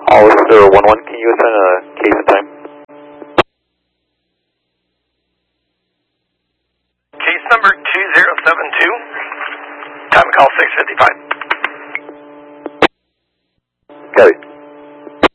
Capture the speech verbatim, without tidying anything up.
Officer one one, can you assign a case and time? Case number two zero seven two, time of call six fifty-five. Got it.